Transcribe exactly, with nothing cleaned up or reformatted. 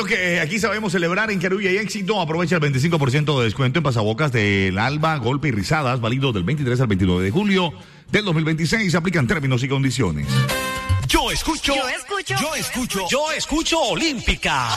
que aquí sabemos celebrar en Carulla y éxito. Aprovecha el veinticinco por ciento de descuento en pasabocas del Alba, Golpe y Rizadas, válido del veintitrés al veintinueve de julio del dos mil veintiséis. Aplican términos y condiciones. Yo escucho, yo escucho, yo escucho, yo escucho Olímpica.